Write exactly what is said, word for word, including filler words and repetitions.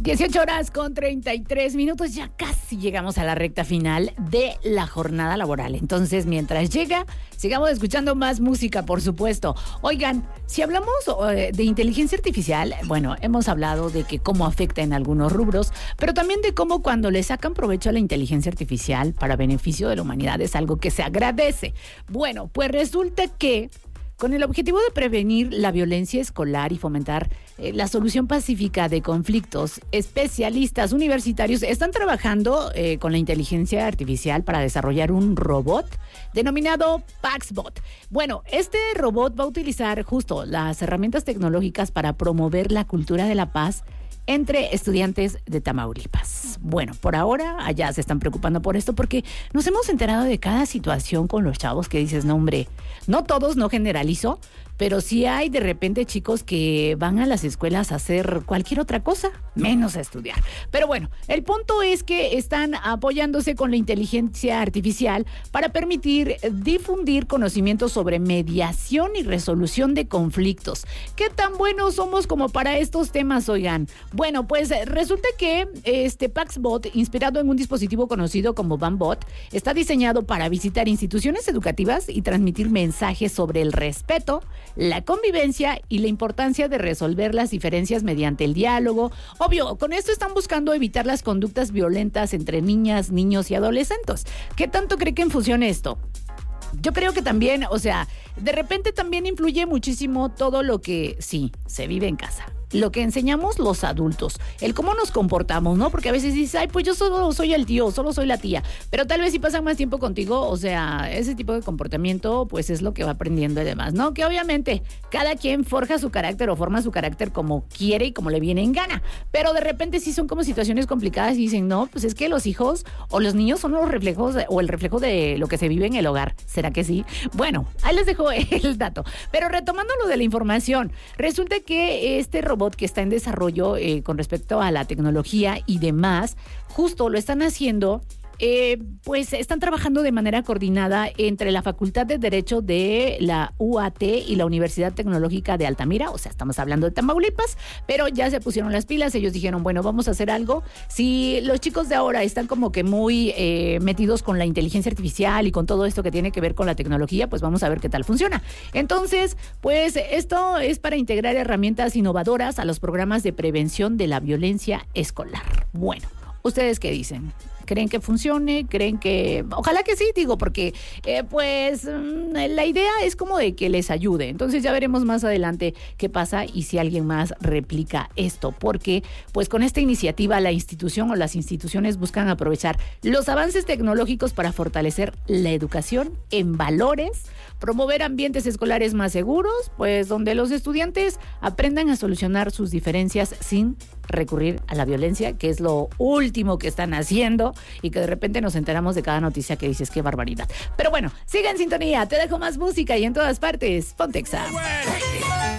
dieciocho horas con treinta y tres minutos, ya casi llegamos a la recta final de la jornada laboral. Entonces, mientras llega, sigamos escuchando más música, por supuesto. Oigan, si hablamos de inteligencia artificial, bueno, hemos hablado de que cómo afecta en algunos rubros, pero también de cómo cuando le sacan provecho a la inteligencia artificial para beneficio de la humanidad es algo que se agradece. Bueno, pues resulta que con el objetivo de prevenir la violencia escolar y fomentar eh, la solución pacífica de conflictos, especialistas universitarios están trabajando eh, con la inteligencia artificial para desarrollar un robot denominado PaxBot. Bueno, este robot va a utilizar justo las herramientas tecnológicas para promover la cultura de la paz entre estudiantes de Tamaulipas. Bueno, por ahora allá se están preocupando por esto porque nos hemos enterado de cada situación con los chavos que dices, no hombre, no todos, no generalizo, pero sí hay de repente chicos que van a las escuelas a hacer cualquier otra cosa, menos a estudiar. Pero bueno, el punto es que están apoyándose con la inteligencia artificial para permitir difundir conocimientos sobre mediación y resolución de conflictos. ¿Qué tan buenos somos como para estos temas, oigan? Bueno, pues resulta que este PaxBot, inspirado en un dispositivo conocido como Bambot, está diseñado para visitar instituciones educativas y transmitir mensajes sobre el respeto, la convivencia y la importancia de resolver las diferencias mediante el diálogo. Obvio, con esto están buscando evitar las conductas violentas entre niñas, niños y adolescentes. ¿Qué tanto cree que funcione esto? Yo creo que también, o sea, de repente también influye muchísimo todo lo que, sí, se vive en casa. Lo que enseñamos los adultos, el cómo nos comportamos, ¿no? Porque a veces dices, ay, pues yo solo soy el tío, solo soy la tía, pero tal vez si pasan más tiempo contigo, o sea, ese tipo de comportamiento, pues es lo que va aprendiendo y demás, ¿no? Que obviamente cada quien forja su carácter o forma su carácter como quiere y como le viene en gana, pero de repente sí son como situaciones complicadas y dicen, no, pues es que los hijos o los niños son los reflejos o el reflejo de lo que se vive en el hogar. ¿Será que sí? Bueno, ahí les dejo el dato, pero retomando lo de la información, resulta que este robot que está en desarrollo eh, con respecto a la tecnología y demás, justo lo están haciendo, eh, pues están trabajando de manera coordinada entre la Facultad de Derecho de la U A T y la Universidad Tecnológica de Altamira, o sea, estamos hablando de Tamaulipas, pero ya se pusieron las pilas, ellos dijeron, bueno, vamos a hacer algo. Si los chicos de ahora están como que muy eh, metidos con la inteligencia artificial y con todo esto que tiene que ver con la tecnología, pues vamos a ver qué tal funciona. Entonces, pues esto es para integrar herramientas innovadoras a los programas de prevención de la violencia escolar. Bueno, ¿ustedes qué dicen? ¿Creen que funcione? ¿Creen que...? Ojalá que sí, digo, porque eh, pues la idea es como de que les ayude. Entonces ya veremos más adelante qué pasa y si alguien más replica esto. Porque pues con esta iniciativa la institución o las instituciones buscan aprovechar los avances tecnológicos para fortalecer la educación en valores, promover ambientes escolares más seguros, pues donde los estudiantes aprendan a solucionar sus diferencias sin recurrir a la violencia, que es lo último que están haciendo y que de repente nos enteramos de cada noticia que dices qué barbaridad. Pero bueno, siga en sintonía, te dejo más música y en todas partes, Ponte Exa.